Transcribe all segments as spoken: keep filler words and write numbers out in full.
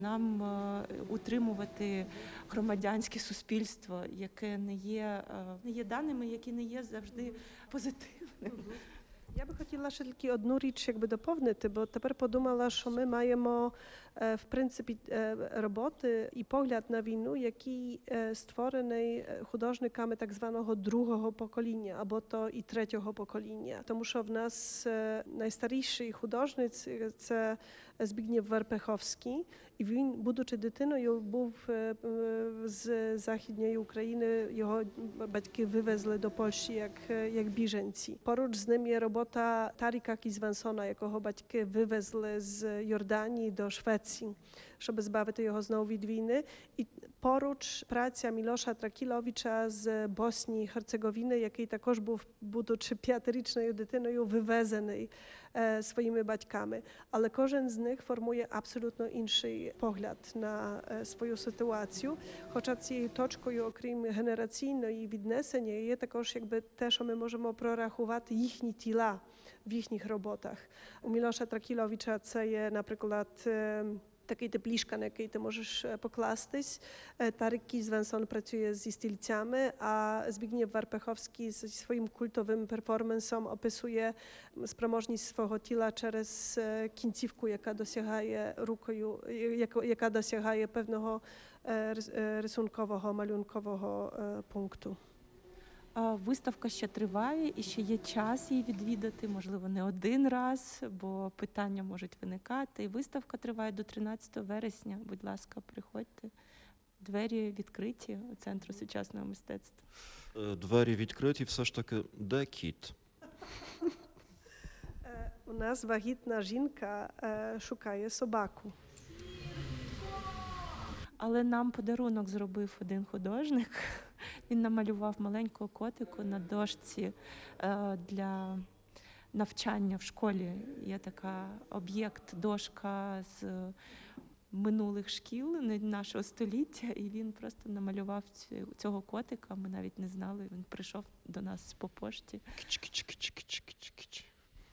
Нам е, утримувати громадянське суспільство, яке не є, е, не є даними, які не є завжди позитивними. Я би хотіла ще тільки одну річ якби доповнити, бо тепер подумала, що ми маємо е, в принципі е, роботи і погляд на війну, який е, створений художниками так званого другого покоління, або то і третього покоління. Тому що в нас е, найстаріший художник – це Збігнєв Верпеховський, і він, будучи дитиною, був е, з Західної України, його батьки вивезли до Польщі як, як біженці. Поруч з ним є робота Тарика Кізвансона, якого батьки вивезли з Йорданії до Швеції, щоб збавити його знову від війни. І поруч праця Мілоша Тракіловича з Боснії і Герцеговини, який також був, будучи п'ятирічною дитиною, вивезений е, своїми батьками. Але кожен з них формує абсолютно інший погляд на е, свою ситуацію. Хоча цією точкою, окрім генераційної віднесення, є також якби те, що ми можемо прорахувати їхні тіла в їхніх роботах. У Мілоша Тракіловича це є, наприклад, е, такий тип ліжка, на який ти можеш покластись. Тарик Кізвансон працює зі стільцями, а Збігнєв Верпеховський зі своїм культовим перформансом описує спроможність свого тіла через кінцівку, яка досягає рукою, яка досягає певного рисункового, малюнкового пункту. Виставка ще триває і ще є час її відвідати, можливо, не один раз, бо питання можуть виникати. І виставка триває до тринадцятого вересня. Будь ласка, приходьте. Двері відкриті у Центру сучасного мистецтва. Двері відкриті, все ж таки, де кіт? У нас вагітна жінка шукає собаку. Але нам подарунок зробив один художник. Він намалював маленького котику на дошці для навчання в школі. Є така об'єкт, дошка з минулих шкіл нашого століття, і він просто намалював цього котика. Ми навіть не знали, він прийшов до нас по пошті. Кич-кич-кич-кич-кич-кич.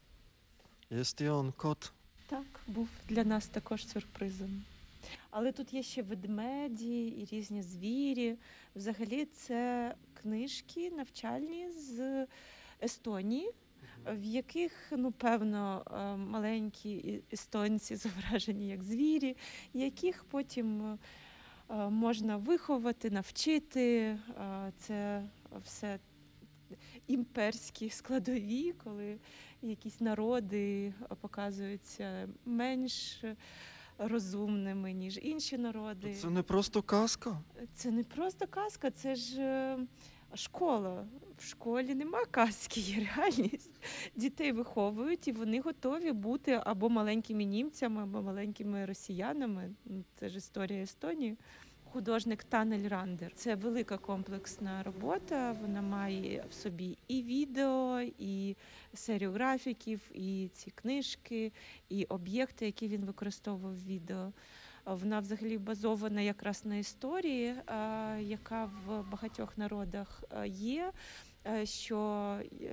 Є он кот? Так, був для нас також сюрпризом. Але тут є ще ведмеді і різні звірі. Взагалі це книжки навчальні з Естонії, в яких, ну, певно, маленькі естонці зображені як звірі, яких потім можна виховати, навчити. Це все імперські складові, коли якісь народи показуються менш розумними, ніж інші народи. Це не просто казка? Це не просто казка, це ж школа. В школі нема казки, є реальність. Дітей виховують, і вони готові бути або маленькими німцями, або маленькими росіянами. Це ж історія Естонії. Художник Танель Рандер. Це велика комплексна робота, вона має в собі і відео, і серію графіків, і ці книжки, і об'єкти, які він використовував в відео. Вона взагалі базована якраз на історії, яка в багатьох народах є, що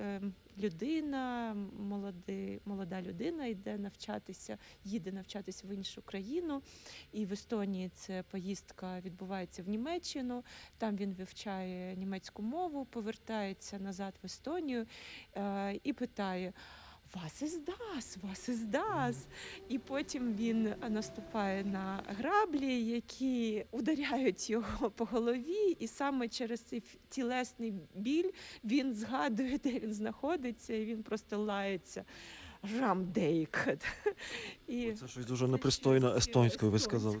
людина, молоди, молода людина йде навчатися, їде навчатися в іншу країну, і в Естонії це поїздка відбувається в Німеччину, там він вивчає німецьку мову, повертається назад в Естонію і питає: «Was ist das? Was ist das?» І потім він наступає на граблі, які ударяють його по голові, і саме через цей тілесний біль він згадує, де він знаходиться, і він просто лається. Рамдейкет. Це щось дуже непристойно естонською, ви сказали.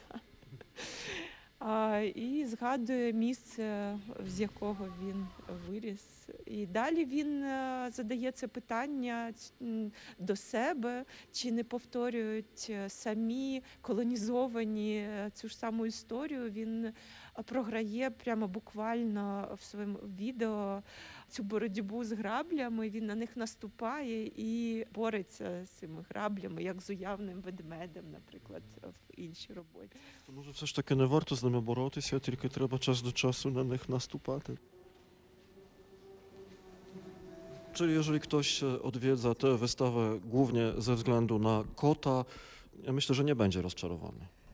А, і згадує місце, з якого він виріс. І далі він задає це питання до себе, чи не повторюють самі колонізовані цю ж саму історію. Він програє прямо буквально в своєму відео цю боротьбу з граблями, він на них наступає і бореться з цими граблями, як з уявним ведмедем, наприклад, в іншій роботі. То може все ж таки не варто з ними боротися, тільки треба час до часу на них наступати. Czyli jeżeli ktoś odwiedza tę wystawę głównie ze względu na kota, ja myślę, że nie będzie rozczarowany.